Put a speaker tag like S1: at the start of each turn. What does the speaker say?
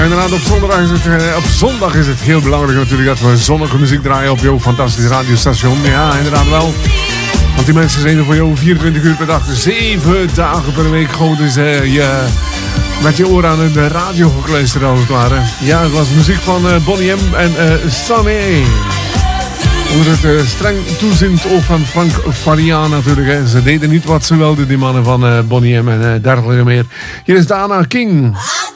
S1: Inderdaad, op zondag is het heel belangrijk natuurlijk dat we zonnige muziek draaien op jouw fantastische radiostation. Ja, inderdaad wel. Want die mensen zijn er voor jou 24 uur per dag, 7 dagen per week. Gewoon dus je met je oren aan de radio gekluisterd als het ware. Ja, het was muziek van Bonnie M en Sunny. Onder het streng toeziend oog van Frank Farian natuurlijk. Hè. Ze deden niet wat ze wilden, die mannen van Bonnie M en dergelijke meer. Hier is Dana King.